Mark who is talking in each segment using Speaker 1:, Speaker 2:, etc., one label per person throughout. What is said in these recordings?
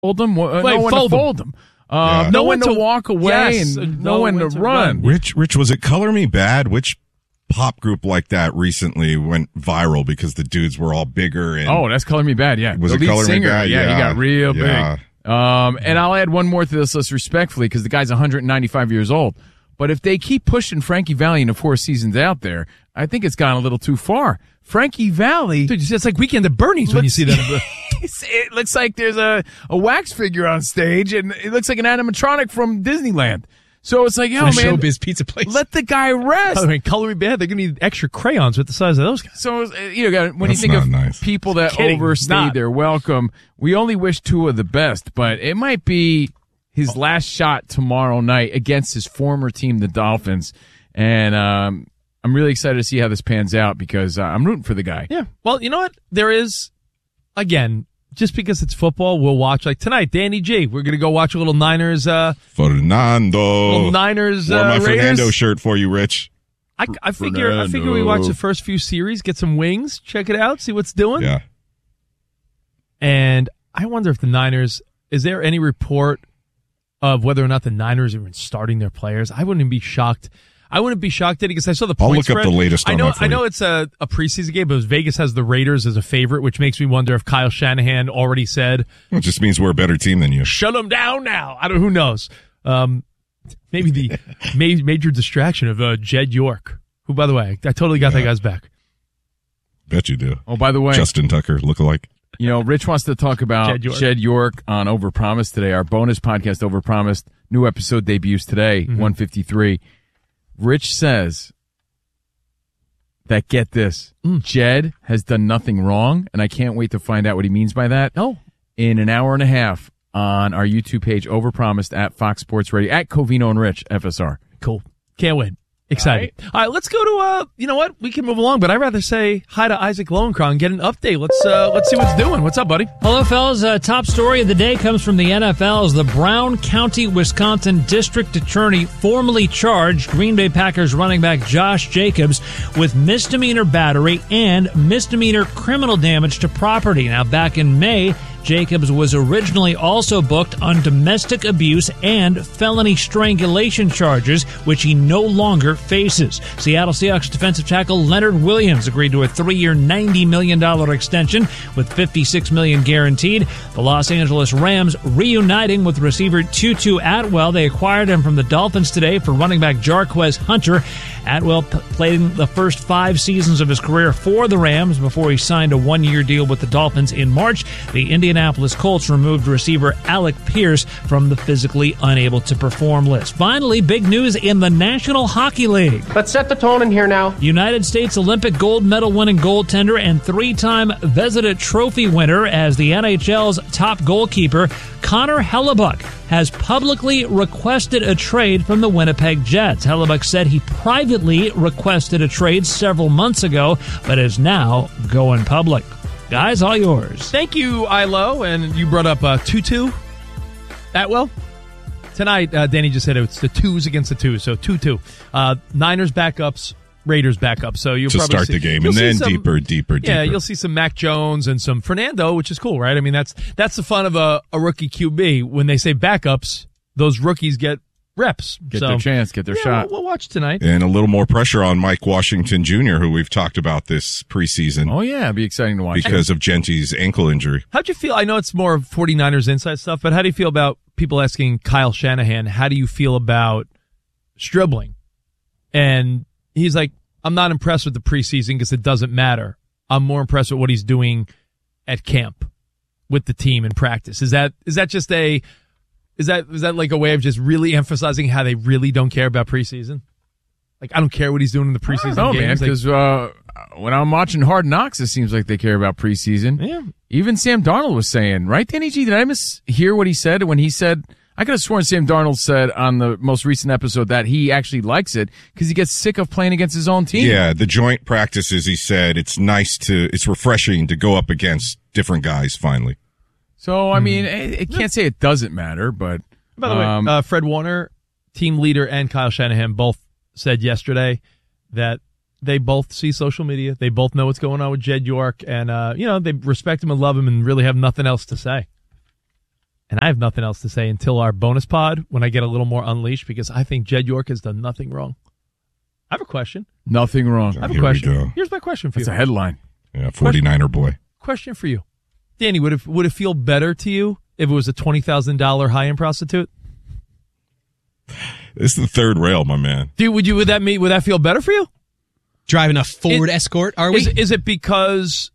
Speaker 1: Fold them. No one to fold them. No one to walk away and no one to run.
Speaker 2: Rich, was it Color Me Bad? Which pop group like that recently went viral because the dudes were all bigger? And
Speaker 1: that's Color Me Bad, yeah.
Speaker 2: Was
Speaker 1: the
Speaker 2: it
Speaker 1: lead
Speaker 2: Color
Speaker 1: singer,
Speaker 2: Me Bad?
Speaker 1: Yeah, he got real big.
Speaker 2: Yeah.
Speaker 1: And I'll add one more to this list respectfully because the guy's 195 years old. But if they keep pushing Frankie Valli into 4 seasons out there, I think it's gone a little too far. Frankie Valli.
Speaker 3: Dude, it's like Weekend at Bernie's when you see that.
Speaker 1: It looks like there's a wax figure on stage, and it looks like an animatronic from Disneyland. So it's like, yo, man,
Speaker 3: Showbiz Pizza Place.
Speaker 1: Let the guy rest.
Speaker 3: I mean, Color Me Bad, they're going to need extra crayons with the size of those guys.
Speaker 1: So, when you think of people that overstayed their welcome, we only wish Tua the best, but it might be his last shot tomorrow night against his former team, the Dolphins. And I'm really excited to see how this pans out because I'm rooting for the guy.
Speaker 3: Yeah. Well, you know what? There is, again, just because it's football, we'll watch. Like tonight, Danny G, we're going to go watch a little Niners.
Speaker 2: Fernando.
Speaker 3: Little Niners
Speaker 2: Wore my
Speaker 3: Raiders.
Speaker 2: Fernando shirt for you, Rich.
Speaker 3: I figure we watch the first few series, get some wings, check it out, see what's doing.
Speaker 2: Yeah.
Speaker 3: And I wonder if the Niners, is there any report of whether or not the Niners are even starting their players? I wouldn't be shocked. I wouldn't be shocked at it because I saw the point spread.
Speaker 2: I'll look up the latest on that for
Speaker 3: I know it's a preseason game, but Vegas has the Raiders as a favorite, which makes me wonder if Kyle Shanahan already said.
Speaker 2: It just means we're a better team than you.
Speaker 3: Shut them down now. Who knows? Maybe the major distraction of Jed York, who, by the way, I totally got that guy's back.
Speaker 2: Bet you do.
Speaker 1: Oh, by the way.
Speaker 2: Justin Tucker, lookalike.
Speaker 1: Rich wants to talk about Jed York on Overpromised today. Our bonus podcast, Overpromised, new episode debuts today, 153. Rich says that, get this, Jed has done nothing wrong, and I can't wait to find out what he means by that.
Speaker 3: Oh.
Speaker 1: In an hour and a half on our YouTube page, Overpromised, at Fox Sports Radio, at Covino and Rich, FSR.
Speaker 3: Cool. Can't wait. Excited. All right, let's go to, you know what? We can move along, but I'd rather say hi to Isaac Lowenkron and get an update. Let's see what's doing. What's up, buddy?
Speaker 4: Hello, fellas. Top story of the day comes from the NFL as the Brown County, Wisconsin District Attorney formally charged Green Bay Packers running back Josh Jacobs with misdemeanor battery and misdemeanor criminal damage to property. Now, back in May, Jacobs was originally also booked on domestic abuse and felony strangulation charges, which he no longer faces. Seattle Seahawks defensive tackle Leonard Williams agreed to a 3-year, $90 million extension with $56 million guaranteed. The Los Angeles Rams reuniting with receiver Tutu Atwell. They acquired him from the Dolphins today for running back Jarquez Hunter. Atwell played in the first 5 seasons of his career for the Rams before he signed a 1-year deal with the Dolphins in March. The Indianapolis Colts removed receiver Alec Pierce from the physically unable to perform list. Finally, big news in the National Hockey League.
Speaker 5: Let's set the tone in here now.
Speaker 4: United States Olympic gold medal winning goaltender and 3-time Vezina Trophy winner as the NHL's top goalkeeper, Connor Hellebuyck, has publicly requested a trade from the Winnipeg Jets. Hellebuyck said he privately requested a trade several months ago, but is now going public. Guys, all yours.
Speaker 3: Thank you, Ilo. And you brought up Tutu Atwell. Tonight, Danny just said it's the twos against the twos, so 2-2. Niners backups, Raiders backups. So you'll probably
Speaker 2: start the game, and then deeper.
Speaker 3: Yeah, you'll see some Mac Jones and some Fernando, which is cool, right? I mean, that's the fun of a rookie QB. When they say backups, those rookies get reps.
Speaker 1: Get their chance, get their shot.
Speaker 3: We'll watch tonight.
Speaker 2: And a little more pressure on Mike Washington Jr., who we've talked about this preseason.
Speaker 1: Oh, yeah, it'd be exciting to watch.
Speaker 2: Because of Gentry's ankle injury.
Speaker 3: How'd you feel? I know it's more 49ers inside stuff, but how do you feel about people asking Kyle Shanahan, how do you feel about Stribling? And he's like, I'm not impressed with the preseason because it doesn't matter. I'm more impressed with what he's doing at camp with the team in practice. Is that just is that like a way of just really emphasizing how they really don't care about preseason? Like, I don't care what he's doing in the preseason games.
Speaker 1: Man, because when I'm watching Hard Knocks, it seems like they care about preseason.
Speaker 3: Yeah.
Speaker 1: Even Sam Darnold was saying, right, Danny G? Did I mishear what he said when he said? I could have sworn Sam Darnold said on the most recent episode that he actually likes it because he gets sick of playing against his own team.
Speaker 2: Yeah, the joint practices, he said, it's refreshing to go up against different guys finally.
Speaker 1: So, I mean, it can't say it doesn't matter, but...
Speaker 3: By the way, Fred Warner, team leader, and Kyle Shanahan both said yesterday that they both see social media. They both know what's going on with Jed York, and, they respect him and love him and really have nothing else to say. And I have nothing else to say until our bonus pod when I get a little more unleashed, because I think Jed York has done nothing wrong. I have a question.
Speaker 1: Nothing wrong.
Speaker 3: I have a question. Here's my question for you.
Speaker 1: That's a headline.
Speaker 2: Yeah, 49er boy.
Speaker 3: Question for you. Danny, would it feel better to you if it was a $20,000 high-end prostitute?
Speaker 2: It's the third rail, my man.
Speaker 3: Dude, would that feel better for you?
Speaker 5: Driving a Ford Escort, are we?
Speaker 3: Is it because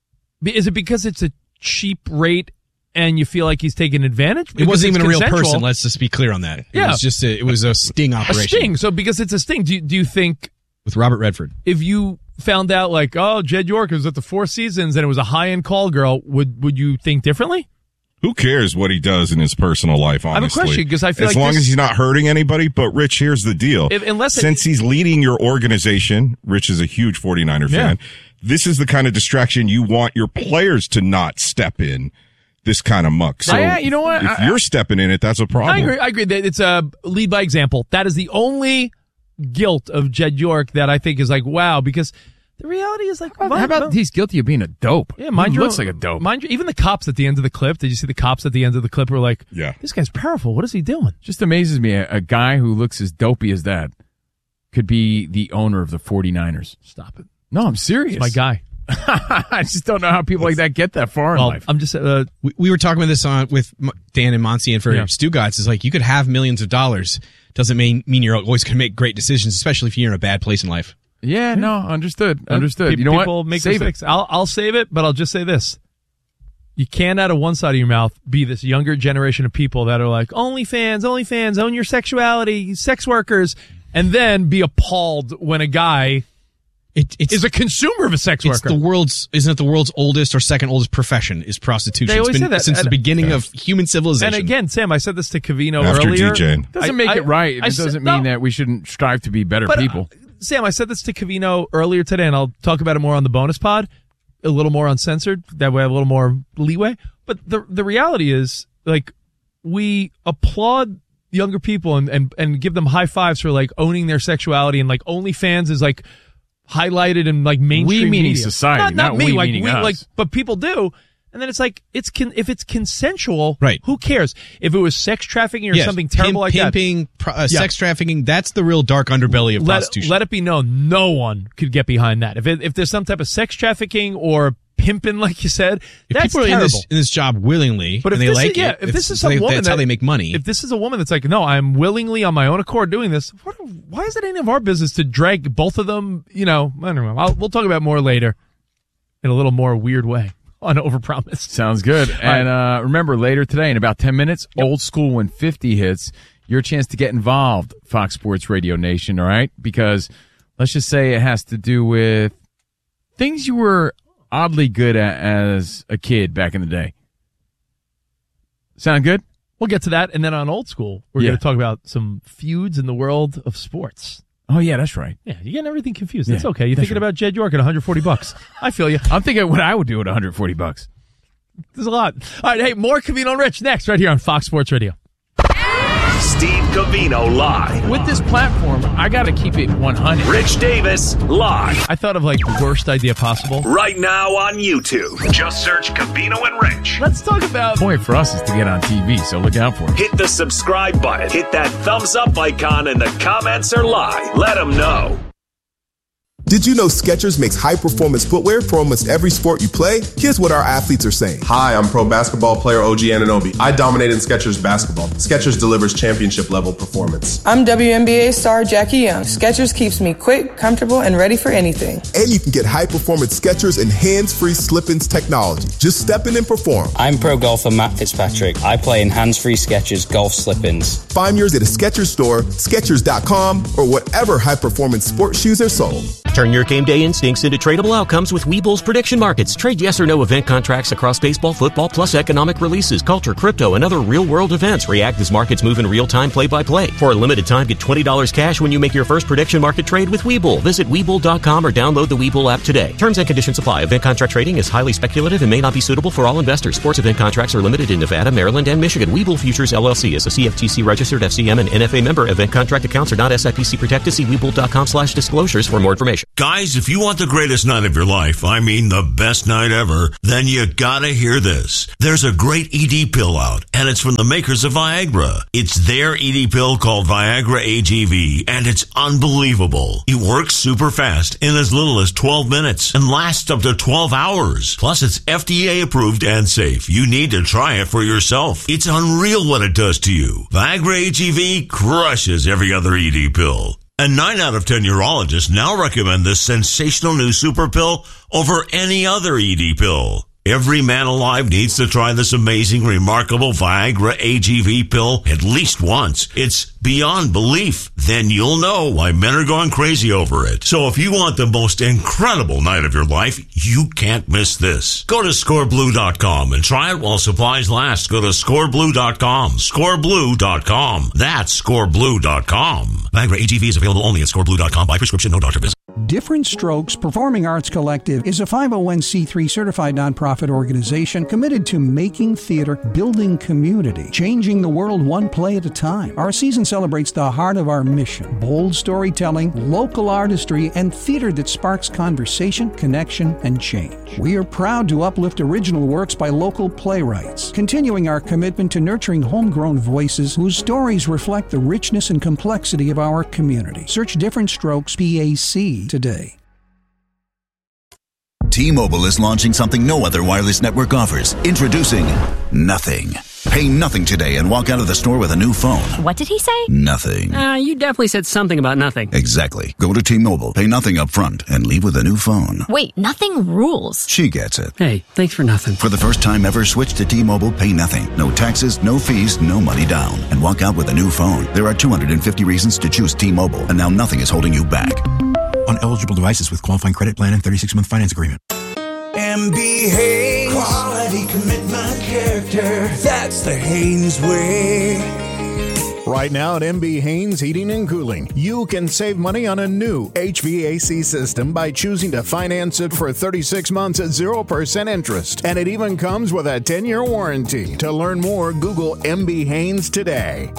Speaker 3: it's a cheap rate and you feel like he's taking advantage?
Speaker 5: It wasn't even a real person. Let's just be clear on that.
Speaker 3: Yeah.
Speaker 5: It was a sting operation.
Speaker 3: A sting. So because it's a sting, do you think
Speaker 5: with Robert Redford,
Speaker 3: if you found out like, oh, Jed York was at the Four Seasons and it was a high-end call girl, would you think differently?
Speaker 2: Who cares what he does in his personal life, honestly?
Speaker 3: I have a question, because I feel
Speaker 2: as long as he's not hurting anybody. But, Rich, here's the deal. Since he's leading your organization, Rich is a huge 49er fan, this is the kind of distraction you want your players to not step in, this kind of muck. So,
Speaker 1: you know what?
Speaker 2: If you're stepping in it, that's a problem.
Speaker 3: I agree. It's a lead by example. That is the only guilt of Jed York that I think is like, wow, because the reality is like,
Speaker 1: how about he's guilty of being a dope?
Speaker 3: Yeah, mind you,
Speaker 1: looks like a dope.
Speaker 3: Mind you, even the cops at the end of the clip. Did you see the cops at the end of the clip were like,
Speaker 2: yeah,
Speaker 3: this guy's powerful. What is he doing?
Speaker 1: Just amazes me. A guy who looks as dopey as that could be the owner of the 49ers.
Speaker 3: Stop it.
Speaker 1: No, I'm serious.
Speaker 3: It's my guy.
Speaker 1: I just don't know how people like that get that far in life.
Speaker 3: I'm just,
Speaker 5: we were talking about this with Dan and Monty, and for Stugotz, it's like you could have millions of dollars. Doesn't mean you're always going to make great decisions, especially if you're in a bad place in life.
Speaker 1: Yeah, no, understood. You know
Speaker 3: people
Speaker 1: what?
Speaker 3: Make
Speaker 1: save
Speaker 3: mistakes.
Speaker 1: it.
Speaker 3: I'll save it, but I'll just say this. You can't, out of one side of your mouth, be this younger generation of people that are like, OnlyFans, own your sexuality, sex workers, and then be appalled when a guy is a consumer of a sex worker.
Speaker 5: Isn't it the world's oldest or second oldest profession is prostitution?
Speaker 3: They always say that.
Speaker 5: Since the beginning of human civilization.
Speaker 3: And again, Sam, I said this to Covino
Speaker 2: After
Speaker 3: earlier.
Speaker 2: DJing.
Speaker 1: Doesn't make it right. It doesn't mean that we shouldn't strive to be better people.
Speaker 3: Sam, I said this to Covino earlier today, and I'll talk about it more on the bonus pod, a little more uncensored. That way I have a little more leeway. But the reality is, like, we applaud younger people and give them high fives for, like, owning their sexuality, and, like, OnlyFans is, like, highlighted in, like, mainstream
Speaker 1: we meaning
Speaker 3: media.
Speaker 1: society, not me, like, meaning us.
Speaker 3: Like, but people do. And then it's like, if it's consensual,
Speaker 5: right?
Speaker 3: Who cares? If it was sex trafficking or something terrible like
Speaker 5: pimping, sex trafficking, that's the real dark underbelly of prostitution.
Speaker 3: Let it be known, no one could get behind that. If there's some type of sex trafficking or pimping, like you said, that's
Speaker 5: people are
Speaker 3: terrible.
Speaker 5: in this job willingly,
Speaker 3: but if
Speaker 5: and they like it,
Speaker 3: if this is some woman,
Speaker 5: that's how they make money.
Speaker 3: If this is a woman that's like, no, I'm willingly on my own accord doing this, why is it any of our business to drag both of them? You know, I don't know. We'll talk about more later in a little more weird way. On Overpromised.
Speaker 1: Sounds good. And remember, later today, in about 10 minutes, Old School when 50 hits, your chance to get involved, Fox Sports Radio Nation, all right? Because let's just say it has to do with things you were oddly good at as a kid back in the day. Sound good?
Speaker 3: We'll get to that. And then on Old School, we're going to talk about some feuds in the world of sports.
Speaker 1: Oh, yeah, that's right.
Speaker 3: Yeah, you're getting everything confused. That's okay. You're thinking about Jed York at $140. I feel you.
Speaker 1: I'm thinking what I would do at $140.
Speaker 3: There's a lot. All right, hey, more Covino and Rich next right here on Fox Sports Radio.
Speaker 6: Steve Covino live.
Speaker 1: With this platform, I got to keep it 100.
Speaker 6: Rich Davis live.
Speaker 3: I thought of like the worst idea possible.
Speaker 6: Right now on YouTube. Just search Covino and Rich.
Speaker 3: Let's talk about...
Speaker 1: The point for us is to get on TV, so look out for it.
Speaker 6: Hit the subscribe button. Hit that thumbs up icon and the comments are live. Let them know.
Speaker 7: Did you know Skechers makes high-performance footwear for almost every sport you play? Here's what our athletes are saying.
Speaker 8: Hi, I'm pro basketball player OG Anunoby. I dominate in Skechers basketball. Skechers delivers championship-level performance.
Speaker 9: I'm WNBA star Jackie Young. Skechers keeps me quick, comfortable, and ready for anything.
Speaker 7: And you can get high-performance Skechers and hands-free slip-ins technology. Just step in and perform.
Speaker 10: I'm pro golfer Matt Fitzpatrick. I play in hands-free Skechers golf slip-ins.
Speaker 7: Find yours at a Skechers store, Skechers.com, or whatever high-performance sports shoes are sold.
Speaker 11: Turn your game day instincts into tradable outcomes with Webull's prediction markets. Trade yes or no event contracts across baseball, football, plus economic releases, culture, crypto, and other real-world events. React as markets move in real time, play-by-play. For a limited time, get $20 cash when you make your first prediction market trade with Webull. Visit Webull.com or download the Webull app today. Terms and conditions apply. Event contract trading is highly speculative and may not be suitable for all investors. Sports event contracts are limited in Nevada, Maryland, and Michigan. Webull Futures LLC is a CFTC registered FCM and NFA member. Event contract accounts are not SIPC protected. See Webull.com/disclosures for more information.
Speaker 5: condition.
Speaker 12: Guys, if you want the greatest night of your life, I mean the best night ever, then you gotta hear this. There's a great ED pill out, and it's from the makers of Viagra. It's their ED pill called Viagra AGV, and it's unbelievable. It works super fast in as little as 12 minutes and lasts up to 12 hours. Plus, it's FDA approved and safe. You need to try it for yourself. It's unreal what it does to you. Viagra AGV crushes every other ED pill. And 9 out of 10 urologists now recommend this sensational new super pill over any other ED pill. Every man alive needs to try this amazing, remarkable Viagra AGV pill at least once. It's beyond belief. Then you'll know why men are going crazy over it. So if you want the most incredible night of your life, you can't miss this. Go to scoreblue.com and try it while supplies last. Go to scoreblue.com. Scoreblue.com. That's scoreblue.com. Viagra AGV is available only at scoreblue.com by prescription, no doctor visit.
Speaker 13: Different Strokes Performing Arts Collective is a 501c3 certified nonprofit organization committed to making theater, building community, changing the world one play at a time. Our season celebrates the heart of our mission: bold storytelling, local artistry, and theater that sparks conversation, connection, and change. We are proud to uplift original works by local playwrights, continuing our commitment to nurturing homegrown voices whose stories reflect the richness and complexity of our community. Search Different Strokes PAC today.
Speaker 14: T-Mobile is launching something no other wireless network offers. Introducing Nothing. Pay nothing today and walk out of the store with a new phone.
Speaker 15: What did he say?
Speaker 14: Nothing.
Speaker 15: You definitely said something about nothing.
Speaker 14: Exactly. Go to T-Mobile, pay nothing up front, and leave with a new phone.
Speaker 15: Wait, nothing rules.
Speaker 14: She gets it.
Speaker 15: Hey, thanks for nothing.
Speaker 14: For the first time ever, switch to T-Mobile, pay nothing. No taxes, no fees, no money down. And walk out with a new phone. There are 250 reasons to choose T-Mobile, and now nothing is holding you back. On eligible devices with qualifying credit plan and 36-month finance agreement.
Speaker 16: MB Haynes, quality, commitment, character. That's the Haynes way.
Speaker 17: Right now at MB Haynes Heating and Cooling, you can save money on a new HVAC system by choosing to finance it for 36 months at 0% interest. And it even comes with a 10-year warranty. To learn more, Google MB Haynes today.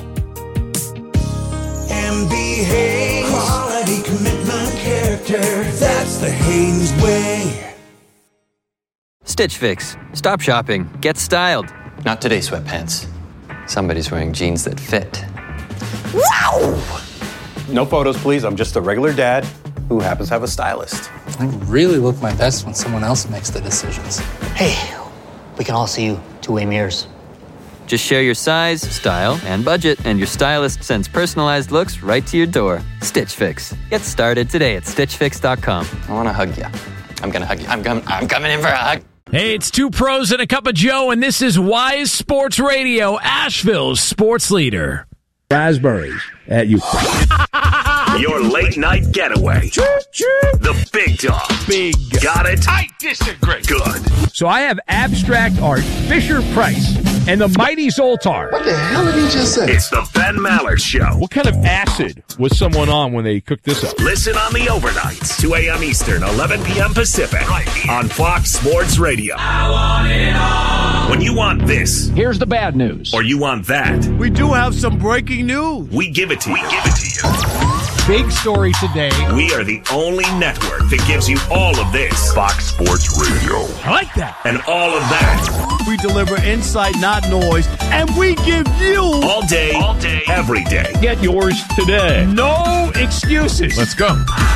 Speaker 16: MB Haynes, quality, commitment, character. That's the Haynes way.
Speaker 18: Stitch Fix. Stop shopping. Get styled.
Speaker 19: Not today, sweatpants. Somebody's wearing jeans that fit.
Speaker 20: Wow! No photos, please. I'm just a regular dad who happens to have a stylist.
Speaker 21: I really look my best when someone else makes the decisions.
Speaker 22: Hey, we can all see you two-way mirrors.
Speaker 18: Just share your size, style, and budget, and your stylist sends personalized looks right to your door. Stitch Fix. Get started today at StitchFix.com.
Speaker 19: I want to hug you. I'm going to hug you. I'm coming in for a hug.
Speaker 4: Hey, it's two pros and a cup of Joe, and this is Wise Sports Radio, Asheville's sports leader.
Speaker 23: Raspberries at you.
Speaker 6: Your late night getaway. The Big Dog.
Speaker 23: Big.
Speaker 6: Got it?
Speaker 23: I disagree.
Speaker 6: Good.
Speaker 23: So I have abstract art, Fisher-Price, and the Mighty Zoltar.
Speaker 6: What the hell did he just say? It's the Ben Maller Show.
Speaker 23: What kind of acid was someone on when they cooked this up?
Speaker 6: Listen on the overnights, 2 a.m. Eastern, 11 p.m. Pacific, right here on Fox Sports Radio.
Speaker 24: I want it all.
Speaker 6: When you want this,
Speaker 23: here's the bad news.
Speaker 6: Or you want that,
Speaker 23: we do have some breaking news.
Speaker 6: We give it to you.
Speaker 23: Big story today.
Speaker 6: We are the only network that gives you all of this. Fox Sports Radio.
Speaker 23: I like that.
Speaker 6: And all of that.
Speaker 23: We deliver insight, not noise, and we give you
Speaker 6: all day, every day.
Speaker 23: Get yours today. No excuses.
Speaker 1: Let's go.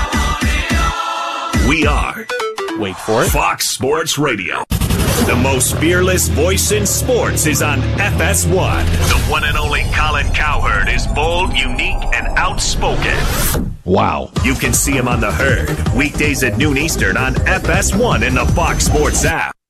Speaker 6: We are,
Speaker 23: wait for it,
Speaker 6: Fox Sports Radio. The most fearless voice in sports is on FS1. The one and only Colin Cowherd is bold, unique, and outspoken.
Speaker 23: Wow.
Speaker 6: You can see him on The Herd, weekdays at noon Eastern on FS1 in the Fox Sports app.